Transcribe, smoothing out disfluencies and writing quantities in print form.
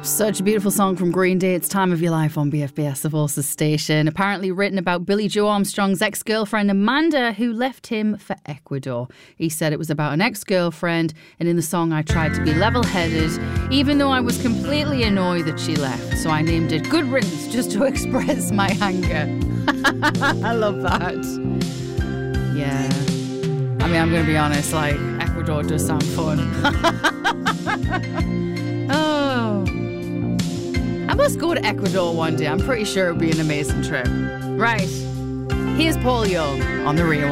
Such a beautiful song from Green Day. It's Time of Your Life on BFBS, the Voices station. Apparently written about Billy Joe Armstrong's ex-girlfriend Amanda, who left him for Ecuador. He said it was about an ex-girlfriend, and in the song I tried to be level-headed, even though I was completely annoyed that she left. So I named it Good Riddance just to express my anger. I love that. Yeah. I mean, I'm going to be honest, like, Ecuador does sound fun. Oh. I must go to Ecuador one day. I'm pretty sure it would be an amazing trip. Right. Here's Paul Young on The Real.